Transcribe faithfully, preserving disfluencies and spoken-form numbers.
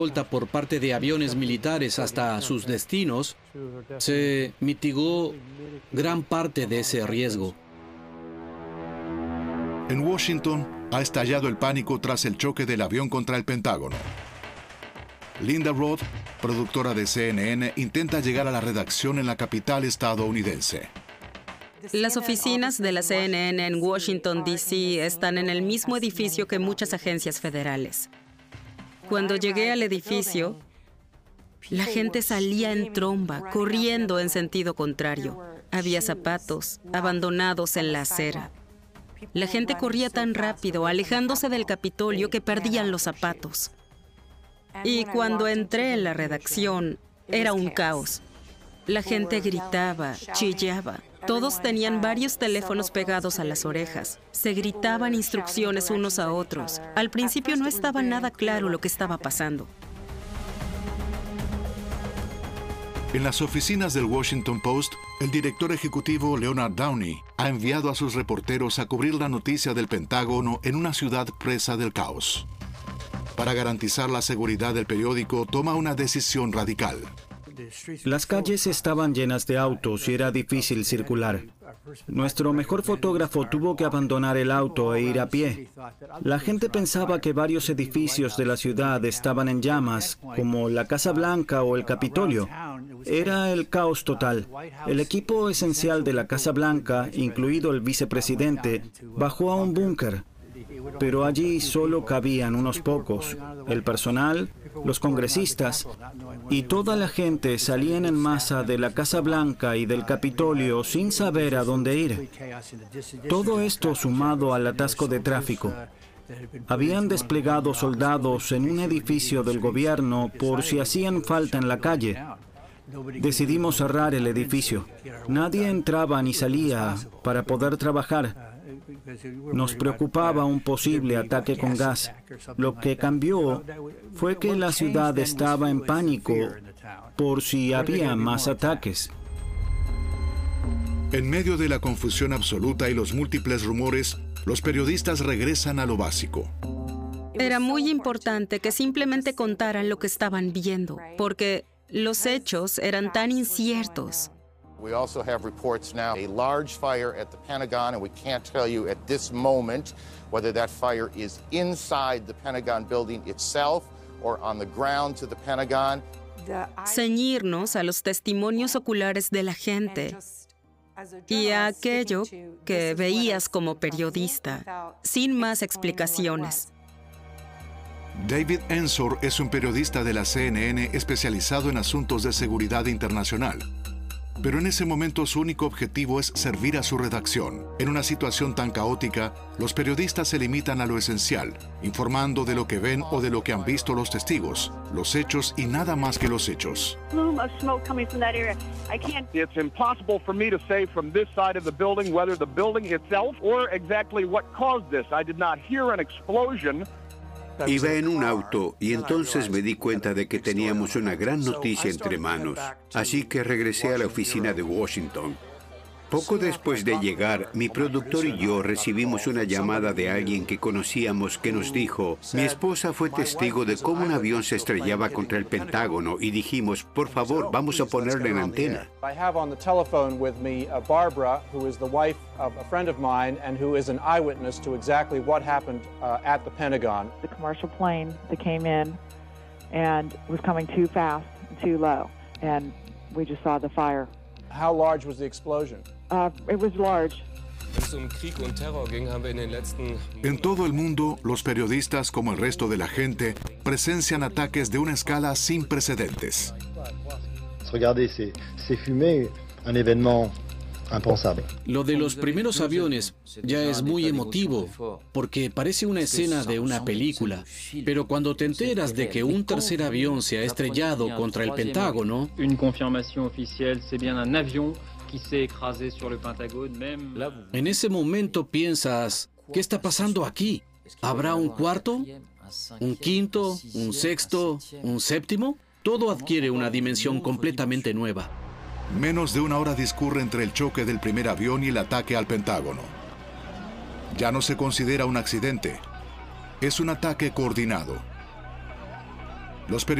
por parte de aviones militares hasta sus destinos, se mitigó gran parte de ese riesgo. En Washington ha estallado el pánico tras el choque del avión contra el Pentágono. Linda Roth, productora de C N N, intenta llegar a la redacción en la capital estadounidense. Las oficinas de la C N N en Washington, D C están en el mismo edificio que muchas agencias federales. Cuando llegué al edificio, la gente salía en tromba, corriendo en sentido contrario. Había zapatos abandonados en la acera. La gente corría tan rápido, alejándose del Capitolio, que perdían los zapatos. Y cuando entré en la redacción, era un caos. La gente gritaba, chillaba. Todos tenían varios teléfonos pegados a las orejas. Se gritaban instrucciones unos a otros. Al principio no estaba nada claro lo que estaba pasando. En las oficinas del Washington Post, el director ejecutivo Leonard Downey ha enviado a sus reporteros a cubrir la noticia del Pentágono en una ciudad presa del caos. Para garantizar la seguridad del periódico, toma una decisión radical. Las calles estaban llenas de autos y era difícil circular. Nuestro mejor fotógrafo tuvo que abandonar el auto e ir a pie. La gente pensaba que varios edificios de la ciudad estaban en llamas, como la Casa Blanca o el Capitolio. Era el caos total. El equipo esencial de la Casa Blanca, incluido el vicepresidente, bajó a un búnker. Pero allí solo cabían unos pocos. El personal, los congresistas y toda la gente salían en masa de la Casa Blanca y del Capitolio sin saber a dónde ir. Todo esto sumado al atasco de tráfico. Habían desplegado soldados en un edificio del gobierno por si hacían falta en la calle. Decidimos cerrar el edificio. Nadie entraba ni salía para poder trabajar. Nos preocupaba un posible ataque con gas. Lo que cambió fue que la ciudad estaba en pánico por si había más ataques. En medio de la confusión absoluta y los múltiples rumores, los periodistas regresan a lo básico. Era muy importante que simplemente contaran lo que estaban viendo, porque los hechos eran tan inciertos. We also have reports now a large fire at the Pentagon, and we can't tell you at this moment whether that fire is inside the Pentagon building itself or on the ground to the Pentagon. Ceñirnos a los testimonios oculares de la gente y a aquello que veías como periodista, sin más explicaciones. David Ensor es un periodista de la C N N especializado en asuntos de seguridad internacional. Pero en ese momento su único objetivo es servir a su redacción. En una situación tan caótica, los periodistas se limitan a lo esencial, informando de lo que ven o de lo que han visto los testigos, los hechos y nada más que los hechos. It's impossible for me to say from this side of the building whether the building itself or exactly what caused this. I did not hear an explosion. Iba en un auto y entonces me di cuenta de que teníamos una gran noticia entre manos, así que regresé a la oficina de Washington. Poco después de llegar, mi productor y yo recibimos una llamada de alguien que conocíamos que nos dijo, mi esposa fue testigo de cómo un avión se estrellaba contra el Pentágono y dijimos, por favor, vamos a ponerle en antena. I have on the telephone with me uh, Barbara, who is the wife of a friend of mine and who is an eyewitness to exactly what happened uh, at the Pentagon. The commercial plane that came in and was coming too fast, too low, and we just saw the fire. How large was the explosion? Uh, it was large. En todo el mundo, los periodistas, como el resto de la gente, presencian ataques de una escala sin precedentes. Regardez ces, ces fumées, un événement impensable. Lo de los primeros aviones ya es muy emotivo, porque parece una escena de una película. Pero cuando te enteras de que un tercer avión se ha estrellado contra el Pentágono, una confirmación oficial, c'est bien un avión qui s'est écrasé sur le Pentagone même. En ese momento piensas, ¿qué está pasando aquí? ¿Habrá un cuarto? ¿Un quinto? ¿Un sexto? ¿Un séptimo? Todo adquiere una dimensión completamente nueva. Menos de una hora discurre entre el choque del primer avión y el ataque al Pentágono. Ya no se considera un accidente. Es un ataque coordinado. Los